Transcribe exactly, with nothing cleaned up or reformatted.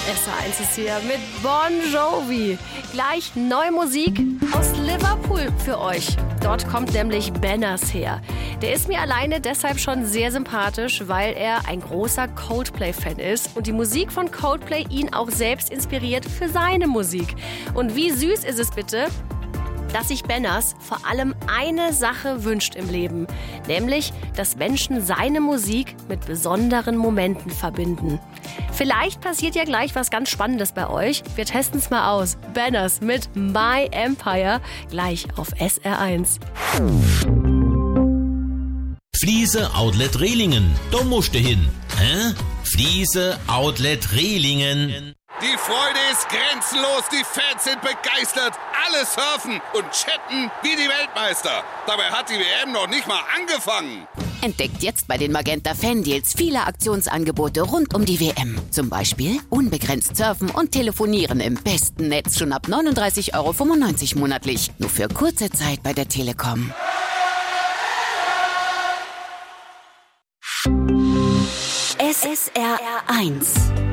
S R eins ist hier mit Bon Jovi. Gleich neue Musik aus Liverpool für euch. Dort kommt nämlich Banners her. Der ist mir alleine deshalb schon sehr sympathisch, weil er ein großer Coldplay-Fan ist und die Musik von Coldplay ihn auch selbst inspiriert für seine Musik. Und wie süß ist es bitte, dass sich Banners vor allem eine Sache wünscht im Leben, nämlich, dass Menschen seine Musik mit besonderen Momenten verbinden. Vielleicht passiert ja gleich was ganz Spannendes bei euch. Wir testen es mal aus. Banners mit My Empire, gleich auf S R eins. Fliese Outlet Rehlingen, da musst du hin. Hä? Fliese Outlet Rehlingen. Die Freude ist grenzenlos, die Fans sind begeistert, alle surfen und chatten wie die Weltmeister. Dabei hat die W M noch nicht mal angefangen. Entdeckt jetzt bei den Magenta Fan-Deals viele Aktionsangebote rund um die W M. Zum Beispiel unbegrenzt surfen und telefonieren im besten Netz schon ab neununddreißig Euro fünfundneunzig monatlich. Nur für kurze Zeit bei der Telekom. S R eins